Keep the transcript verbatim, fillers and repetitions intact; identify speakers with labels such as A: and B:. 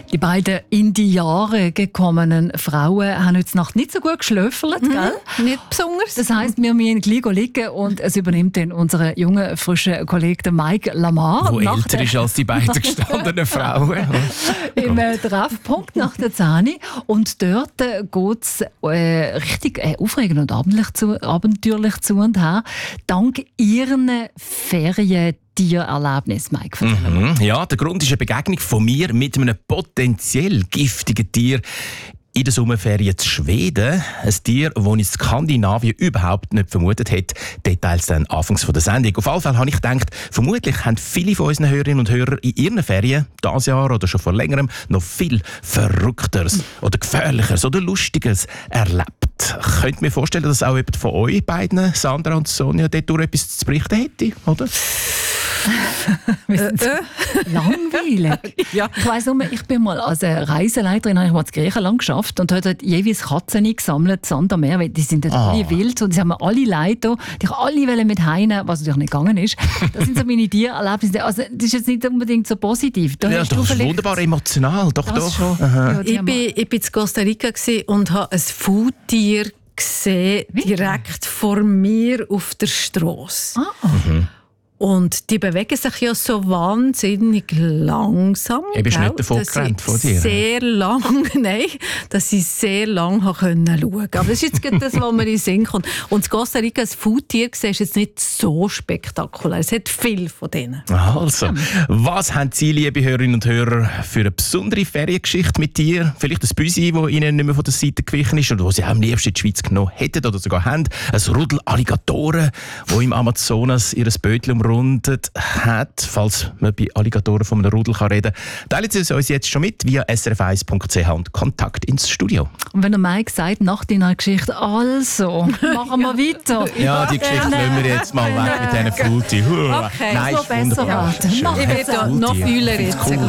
A: Die beiden in die Jahre gekommenen Frauen haben heute Nacht nicht so gut geschlöffelt,
B: mhm,
A: gell?
B: Nicht besonders.
A: Das heisst, wir müssen gleich liegen und es übernimmt dann unser junger, frischer Kollege Mike Lamar.
C: Der älter ist als die beiden gestandenen Frauen.
A: Im äh, Treffpunkt nach der zehn. Und dort äh, geht es äh, richtig äh, aufregend und abenteuerlich zu, abenteuerlich zu und her. Dank ihren Ferien. Tiererlebnis, Mike.
C: Mhm. Ja, der Grund ist eine Begegnung von mir mit einem potenziell giftigen Tier in der Sommerferien in Schweden. Ein Tier, das ich in Skandinavien überhaupt nicht vermutet hätte. Details dann anfangs von der Sendung. Auf jeden Fall habe ich gedacht, vermutlich haben viele von unseren Hörerinnen und Hörern in ihren Ferien, dieses Jahr oder schon vor längerem, noch viel Verrückteres oder Gefährlicheres oder Lustiges erlebt. Könnt ihr mir vorstellen, dass auch jemand von euch beiden, Sandra und Sonja, dort etwas zu berichten hätte, oder?
A: äh, äh. Langweilig. Ja. Ich weiss nur, ich bin mal als Reiseleiterin habe ich mal in Griechenland geschafft und habe dort jeweils Katzen eingesammelt, Sand am Meer, weil die sind dort ah. alle wild und sie haben alle Leute, die ich alle mit heimnehmen, was natürlich nicht gegangen ist. Das sind so meine Tiererlebnisse. Also das ist jetzt nicht unbedingt so positiv. Da
C: ja, das ist wunderbar emotional, doch,
A: das
C: doch.
A: Schon.
B: Ja, ich, bin, ich bin in Costa Rica und habe ein Faultier gesehen, direkt vor mir auf der Strasse.
A: Ah.
C: Mhm.
B: Und die bewegen sich ja so wahnsinnig langsam.
C: Du bist nicht davon gerannt von dir?
B: Sehr lang, nein, dass ich sehr lang schauen konnte. Aber das ist jetzt gerade das, was mir in den Sinn kommt. Und in Costa Rica, ein Faultier, ist jetzt nicht so spektakulär. Es hat viel von denen.
C: Also, was haben Sie, liebe Hörerinnen und Hörer, für eine besondere Feriengeschichte mit dir? Vielleicht ein Büsi, das Ihnen nicht mehr von der Seite gewichen ist und das Sie auch am liebsten in die Schweiz genommen hätten oder sogar haben. Ein Rudel Alligatoren, die im Amazonas ihr Bötchen umrundet hat, falls man bei Alligatoren von einem Rudel reden kann. Teilen Sie es uns jetzt schon mit via s r f eins punkt c h und Kontakt ins Studio.
A: Und wenn der Mike sagt, nach deiner Geschichte, also, machen wir weiter.
C: Ja, die Geschichte nehmen wir jetzt mal weg mit diesen Faultieren.
B: Okay,
C: Nein,
A: so besser.
C: Ja,
B: ich werde noch fühler jetzt.